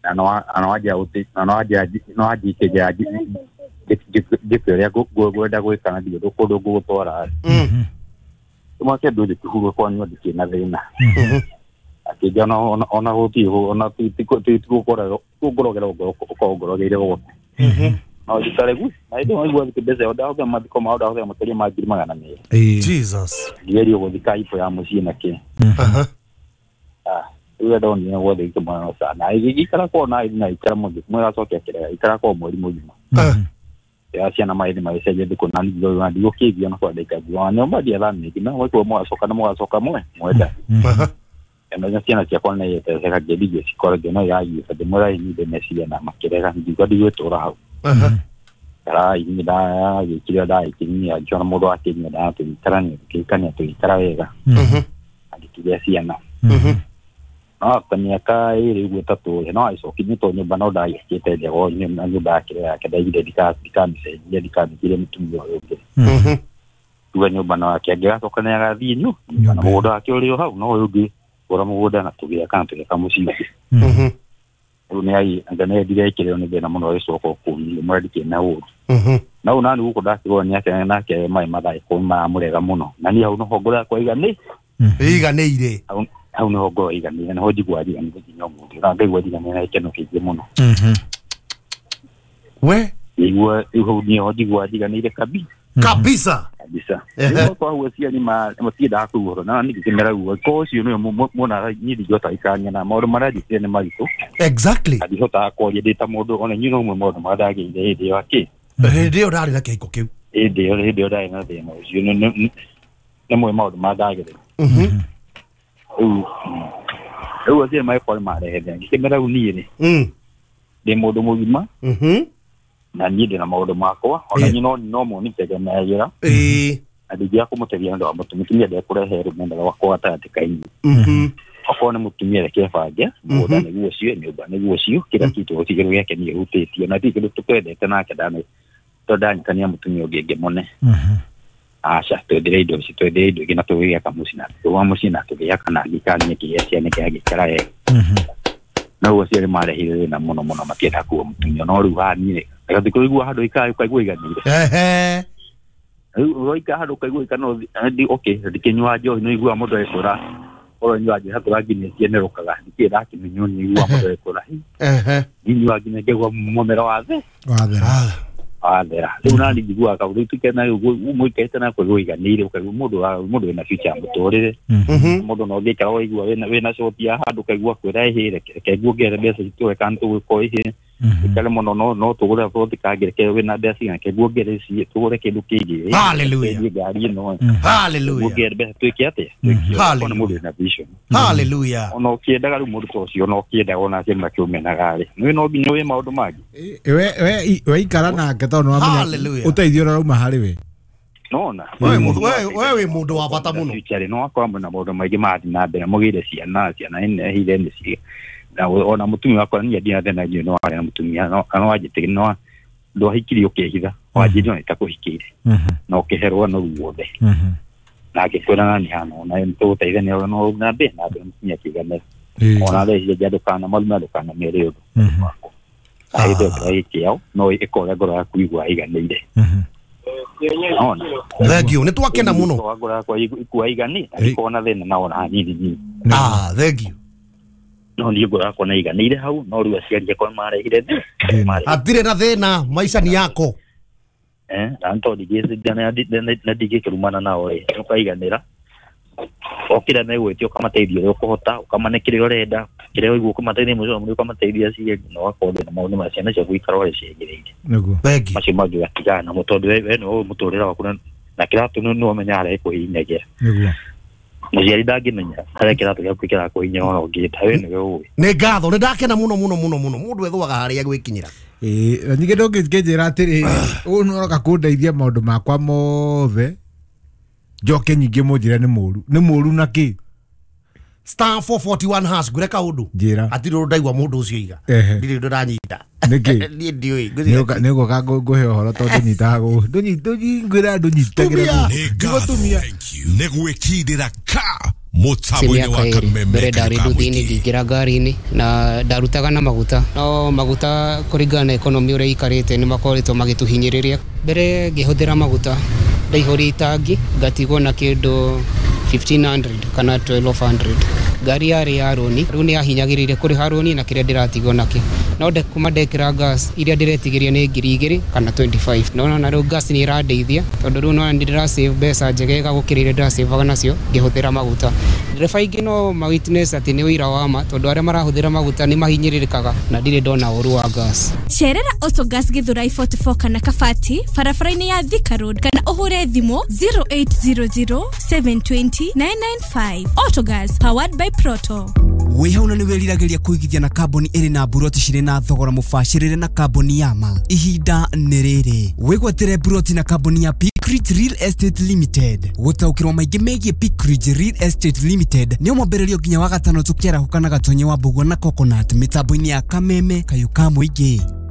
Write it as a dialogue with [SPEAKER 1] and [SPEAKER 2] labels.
[SPEAKER 1] anawaja uti anawaja keja gipere go da go kana dio ko do go tora tuma ke do ku ko nyo de na leina akija ona hoti ona ti ko ra ko go ge go no ditare gu ai do go ke beze oda ga ma ko ma oda ga ma tele ma girma kana me
[SPEAKER 2] Jesus
[SPEAKER 1] yeri go dikai po ya musina ke uya do ni wo de ko ma sa na i kara ko na i kara mo de mo so ke kere i kara ko mo di mo ya sia na mai de mai se de ko na ni do na di okay bi na ko de ka bi wa no ma di ala ni na wo ko mo so ka mo da na sia na ko na ye te ka de bi si ko de no ya yi fa de mo ra ni de mesi na ma kere ga di ko di to ra kara i da ye kira da i ni ya jo mo do ati ni da to kara ni ke ka ni to kara ye ga adi ki ya sia na tania ka iri buta tu no iso kini to ni bano da ke te de o ni na ba ke da ide dika se dika ni kire mutum yo tu ni bano ke ga to kana ga di no bano oda ke ori ha no yo gi ora mo oda na tu ya kan te ka musi ni ai anga ne di ke le ni be na mo no iso ko ku ni mo di ke na o na una ni ko da ko ni ke na ke mai ma dai ko ma mo le ga mo no na ni ha no ho gola ko iga ni
[SPEAKER 2] ire
[SPEAKER 1] au no go iga ni na hoji gwadi ani ni nyomo na be gwadi ni na keno ke muno
[SPEAKER 2] we
[SPEAKER 1] iwa iho ni hoji gwadi ni de
[SPEAKER 2] kabisa
[SPEAKER 1] ko huasia ni ma ti da ku ro na ni ke mera u ko si no mo na ni di jota ikanya na mo mara di ne ma ito
[SPEAKER 2] exactly
[SPEAKER 1] adi hota ko ye de ta modo ona ni no mo ma da ge de wa ke
[SPEAKER 2] de o da na ke ko ke
[SPEAKER 1] de da na de no you no na mo ma da ge eu até mais formal é bem que mera uni ni de modo movima na ni de na modo mako ona ni no mo ni te na yera adi dia ko moteria ndo mutumia de kure heru menda wako ata te kai ako na mutumia ke faje moda ne guosio ne ba ne guosio kila kitu otigero yake ni uteti na ti kitu tukede tena ke dane to dan kania mutumia gege mone asha to direido si to direido kina to ya kamusina to wa musina to ya kana gikani ke ya ne ke agikara e na wo si mare hire na mono matieta ku mutunyo no ru ha ni ka diko igu ha do ikai ka igu iga ni ro ika ha do ka igu no di okay di kenyu ajo no igu amodo e sora oro nyu aje ha to agi ni tiene ro kala di da ki nyu ni igu amodo e sora ni nyu agi ne ke go momero aze adera una li gua ka uri ke na mo ke tana ko iga ni ro ka modo na ficha motore modo no de ka o igua na so tia ha do ka igua ko dai he ke igua ke be se to kan to ko he ke le mono no to ora pro ka ge ke we na be si ke igua ge si to ora ke do ke ge
[SPEAKER 2] hallelujah hallelujah
[SPEAKER 1] ge be to ke ate
[SPEAKER 2] hallelujah
[SPEAKER 1] na vision
[SPEAKER 2] hallelujah
[SPEAKER 1] ono ke da ga mo to si ono ke da ona ke ma ke me na gale no bi no e ma do magi
[SPEAKER 3] we ikara na ke to no amenya uteithio ra uma hari we
[SPEAKER 1] nona
[SPEAKER 2] wewe mundu wa bata muno
[SPEAKER 1] chale no akwamba na modo magi mati na be mo gire si na ine hile ni si na ona mutumi wako ni dia tena je no ana mutumi no kana waje te no do hikiri okehitha waje no itako hikiri no ke herwa no wode na ke kona ni hano na ento te ide no na be ni akigana ona le je do kana malma do kana mereo ai do ai kiao no e ko ga gora ku igua iga neire
[SPEAKER 2] thegio ni twakena muno
[SPEAKER 1] agora kwa igua iga ni ko na thena na ona ni
[SPEAKER 2] thegio
[SPEAKER 1] no ni gora ko na iga neire hau no ru aciaria ko mare ire
[SPEAKER 2] atire na thena maisha ni yako
[SPEAKER 1] anto digeze jana na dige kirumana na ore ko iga nera okira na gwetio kama teithio yo kohota kama ne kire orenda kire igu kama teithio muzo muri kama teithio si no akode na maundu ma ciana cia guikara ore ciegereire
[SPEAKER 3] nego
[SPEAKER 2] thegi
[SPEAKER 1] macio maju gatigana mutondu we no muturira waku na kiratu no menyare ko hinyage
[SPEAKER 3] nego
[SPEAKER 1] muciari ndangimenya kare kiratu gĩaku kĩra kũhinya ona ũngĩta we nĩwe ũĩ
[SPEAKER 2] nĩ ngatho nĩ ndakena mũno mũndũ ethũaga harĩa gwĩkinyĩra
[SPEAKER 3] ningĩ ndũngĩnjĩra atĩrĩ ũũ nĩũroka kũndeithia maũndũ makwa mothe njoke nyingĩ mũnjĩra nĩ mũũru na kĩ
[SPEAKER 2] star 441 hash ngwĩre kaũndũ
[SPEAKER 3] njĩra
[SPEAKER 2] atirũ ndaigua mũndũ ũcio iga ndirĩ ũndũ ndanyita
[SPEAKER 3] nĩkĩ
[SPEAKER 2] niĩ ndiũĩ
[SPEAKER 3] nĩgũka ngũhe ũhoro tondũ nyitaga ngwĩra andũ nyitagĩra
[SPEAKER 4] nĩ gwĩkindĩra ka Mutabuni wa Kameme.
[SPEAKER 5] Mbere ndari nduthi-inĩ ngĩingĩra ngari-inĩ na ndarutaga na maguta. No maguta kũringana na economy ũrĩa ikarĩte nĩ makoretwo magĩtũhinyĩrĩria. Mbere ngĩhũthĩra maguta ndaihũria itangi ngatigwo na kĩndũ 1500 kana 1200. Ngari yarĩ ya roni, rĩu nĩ yahinyagĩrĩire kũrĩha roni na kĩrĩa ndĩratigwo nakĩo. No kuma ndekĩra gas iria ndĩretigĩria nĩ 2000 kana 25. No na rĩu gas nĩ ĩrandeithia tondũ rĩu no ndĩra save mbeca njegega gũkĩra iria ndĩra-save nacio ngĩhũthĩra maguta. Ndereba aingĩ no ma witness atĩ nĩ ũira wa ma tondũ arĩa marahũthĩra maguta nĩ mahinyĩrĩrĩkaga na ndirĩ ndona ũru wa gas.
[SPEAKER 6] Cerera Autogas Githurai 44 kana Kabati barabara-inĩ ya Thika Road kana ũhũre thimũ 0800 720 995. Autogas powered by Proto.
[SPEAKER 7] Wĩhauna nĩ wĩriragĩria kũigithia na kamboni ĩrĩ na buroti cirĩ na thogora mũbacĩrĩre na kamboni ya ma. Ihinda nĩ rĩrĩ. Wĩgwatĩre buroti na kamboni ya Peakridge Real Estate Limited. Gũtaũkĩrwo maingĩ megiĩ Peakridge Real Estate Limited nĩ ũmwambĩrĩrio nginya wa gatano tũkĩarahũka na gatonye wa Mbũgua na Coconut mĩtambo-inĩ ya Kameme Kayuka Mũingĩ.